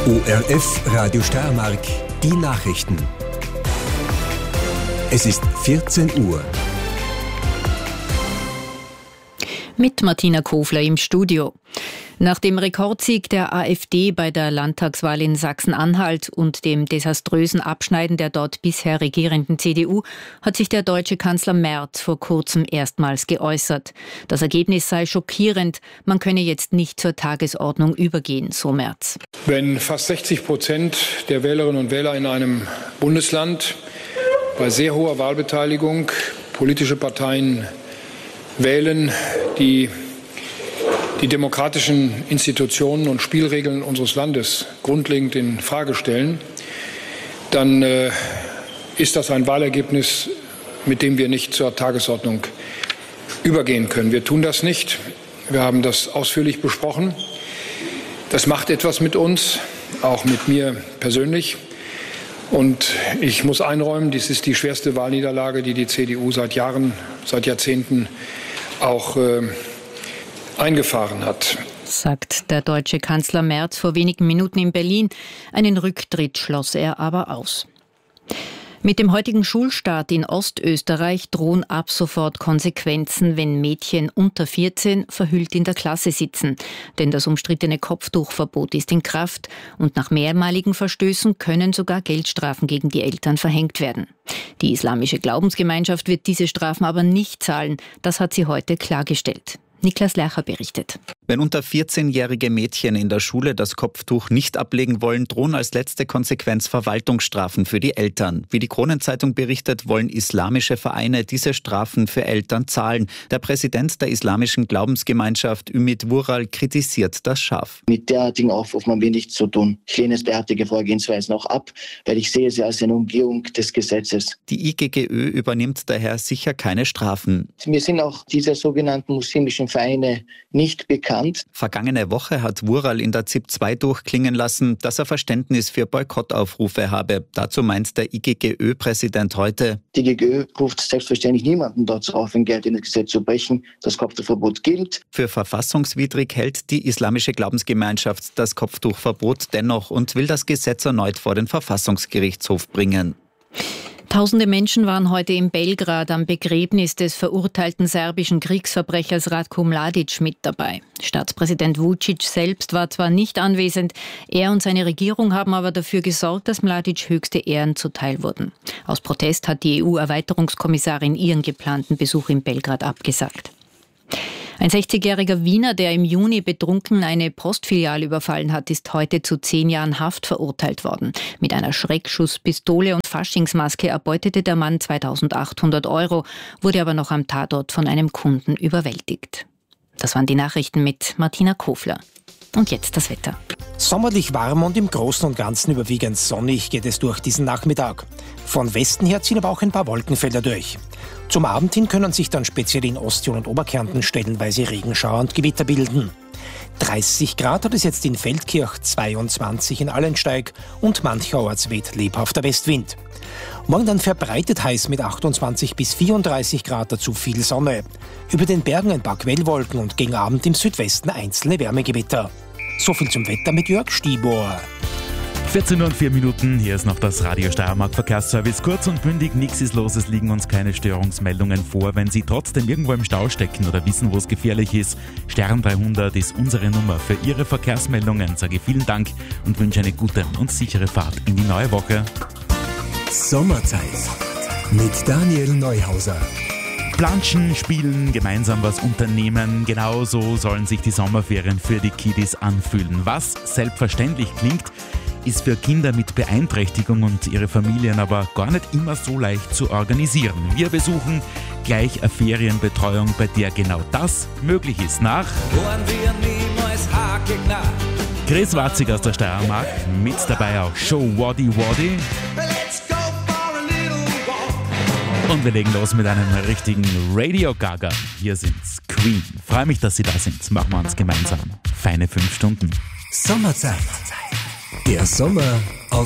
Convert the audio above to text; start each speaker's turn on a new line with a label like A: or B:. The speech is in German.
A: ORF Radio Steiermark, die Nachrichten. Es ist 14 Uhr.
B: Mit Martina Kofler im Studio. Nach dem Rekordsieg der AfD bei der Landtagswahl in Sachsen-Anhalt und dem desaströsen Abschneiden der dort bisher regierenden CDU hat sich der deutsche Kanzler Merz vor kurzem erstmals geäußert. Das Ergebnis sei schockierend, man könne jetzt nicht zur Tagesordnung übergehen, so Merz.
C: Wenn fast 60% der Wählerinnen und Wähler in einem Bundesland bei sehr hoher Wahlbeteiligung politische Parteien wählen, die demokratischen Institutionen und Spielregeln unseres Landes grundlegend in Frage stellen, dann ist das ein Wahlergebnis, mit dem wir nicht zur Tagesordnung übergehen können. Wir tun das nicht. Wir haben das ausführlich besprochen. Das macht etwas mit uns, auch mit mir persönlich. Und ich muss einräumen, dies ist die schwerste Wahlniederlage, die die CDU seit Jahren, seit Jahrzehnten auch eingefahren hat,
B: sagt der deutsche Kanzler Merz vor wenigen Minuten in Berlin. Einen Rücktritt schloss er aber aus. Mit dem heutigen Schulstart in Ostösterreich drohen ab sofort Konsequenzen, wenn Mädchen unter 14 verhüllt in der Klasse sitzen. Denn das umstrittene Kopftuchverbot ist in Kraft und nach mehrmaligen Verstößen können sogar Geldstrafen gegen die Eltern verhängt werden. Die islamische Glaubensgemeinschaft wird diese Strafen aber nicht zahlen. Das hat sie heute klargestellt. Niklas Lercher berichtet.
D: Wenn unter 14-jährige Mädchen in der Schule das Kopftuch nicht ablegen wollen, drohen als letzte Konsequenz Verwaltungsstrafen für die Eltern. Wie die Kronenzeitung berichtet, wollen islamische Vereine diese Strafen für Eltern zahlen. Der Präsident der islamischen Glaubensgemeinschaft, Ümit Vural, kritisiert das scharf.
E: Mit derartigen Aufrufen haben wir nichts zu tun. Ich lehne es derartige Vorgehensweisen auch ab, weil ich sehe sie als eine Umgehung des Gesetzes.
D: Die IGGÖ übernimmt daher sicher keine Strafen.
E: Mir sind auch diese sogenannten muslimischen Vereine nicht bekannt.
D: Vergangene Woche hat Vural in der ZIP 2 durchklingen lassen, dass er Verständnis für Boykottaufrufe habe. Dazu meint der IGGÖ-Präsident heute:
E: Die IGGÖ ruft selbstverständlich niemanden dazu auf, ein geltendes Gesetz zu brechen. Das Kopftuchverbot gilt.
D: Für verfassungswidrig hält die islamische Glaubensgemeinschaft das Kopftuchverbot dennoch und will das Gesetz erneut vor den Verfassungsgerichtshof bringen.
B: Tausende Menschen waren heute in Belgrad am Begräbnis des verurteilten serbischen Kriegsverbrechers Ratko Mladic mit dabei. Staatspräsident Vučić selbst war zwar nicht anwesend, er und seine Regierung haben aber dafür gesorgt, dass Mladic höchste Ehren zuteil wurden. Aus Protest hat die EU-Erweiterungskommissarin ihren geplanten Besuch in Belgrad abgesagt. Ein 60-jähriger Wiener, der im Juni betrunken eine Postfiliale überfallen hat, ist heute zu 10 Jahren Haft verurteilt worden. Mit einer Schreckschusspistole und Faschingsmaske erbeutete der Mann 2.800 €, wurde aber noch am Tatort von einem Kunden überwältigt. Das waren die Nachrichten mit Martina Kofler. Und jetzt das Wetter.
F: Sommerlich warm und im Großen und Ganzen überwiegend sonnig geht es durch diesen Nachmittag. Von Westen her ziehen aber auch ein paar Wolkenfelder durch. Zum Abend hin können sich dann speziell in Osttirol und Oberkärnten stellenweise Regenschauer und Gewitter bilden. 30 Grad hat es jetzt in Feldkirch, 22 in Allensteig und mancherorts weht lebhafter Westwind. Morgen dann verbreitet heiß mit 28 bis 34 Grad, dazu viel Sonne. Über den Bergen ein paar Quellwolken und gegen Abend im Südwesten einzelne Wärmegewitter. So viel zum Wetter mit Jörg Stibor.
G: 14:04, hier ist noch das Radio Steiermark Verkehrsservice. Kurz und bündig, nichts ist los, es liegen uns keine Störungsmeldungen vor. Wenn Sie trotzdem irgendwo im Stau stecken oder wissen, wo es gefährlich ist, Stern 300 ist unsere Nummer. Für Ihre Verkehrsmeldungen sage ich vielen Dank und wünsche eine gute und sichere Fahrt in die neue Woche.
A: Sommerzeit mit Daniel Neuhauser.
G: Planschen, spielen, gemeinsam was unternehmen, genau so sollen sich die Sommerferien für die Kiddies anfühlen. Was selbstverständlich klingt, ist für Kinder mit Beeinträchtigung und ihre Familien aber gar nicht immer so leicht zu organisieren. Wir besuchen gleich eine Ferienbetreuung, bei der genau das möglich ist. Nach Chris Watzig aus der Steiermark, mit dabei auch Show Waddy Waddy. Und wir legen los mit einem richtigen Radio Gaga. Hier sind's Queen. Freue mich, dass Sie da sind. Machen wir uns gemeinsam feine 5 Stunden.
A: Sommerzeit. Der Sommer auf